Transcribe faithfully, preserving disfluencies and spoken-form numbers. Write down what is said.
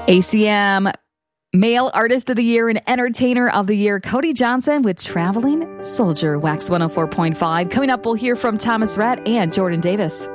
A C M Male Artist of the Year and Entertainer of the Year, Cody Johnson with Traveling Soldier. Wax one oh four point five. Coming up, we'll hear from Thomas Rhett and Jordan Davis.